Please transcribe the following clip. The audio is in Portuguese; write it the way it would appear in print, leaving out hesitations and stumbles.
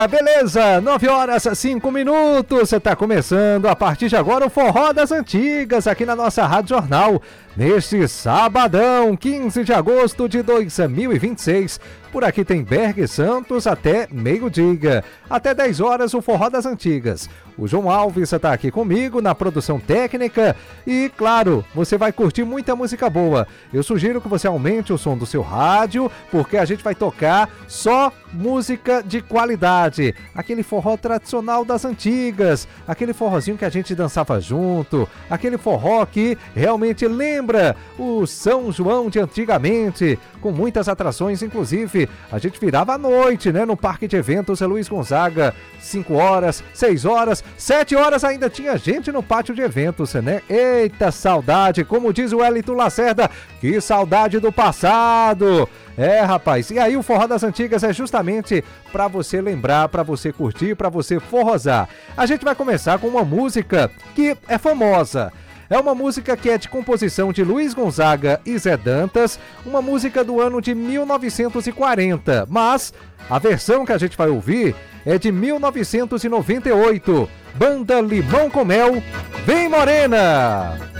Beleza, 9h05. Você está começando a partir de agora o Forró das Antigas aqui na nossa Rádio Jornal. Neste sabadão, 15 de agosto de 2026. Por aqui tem Berg Santos até meio-dia. Até 10 horas o Forró das Antigas. O João Alves está aqui comigo na produção técnica e, claro, você vai curtir muita música boa. Eu sugiro que você aumente o som do seu rádio, porque a gente vai tocar só música de qualidade. Aquele forró tradicional das antigas, aquele forrozinho que a gente dançava junto, aquele forró que realmente lembra o São João de antigamente, com muitas atrações, inclusive a gente virava à noite, né, no Parque de Eventos Luiz Gonzaga, 5 horas, 6 horas, 7 horas ainda tinha gente no pátio de eventos, né? Eita saudade, como diz o Wellington Lacerda, que saudade do passado. É, rapaz, e aí o Forró das Antigas é justamente para você lembrar, para você curtir, para você forrosar. A gente vai começar com uma música que é famosa. É uma música que é de composição de Luiz Gonzaga e Zé Dantas, uma música do ano de 1940, mas a versão que a gente vai ouvir é de 1998. Banda Limão com Mel, Vem Morena!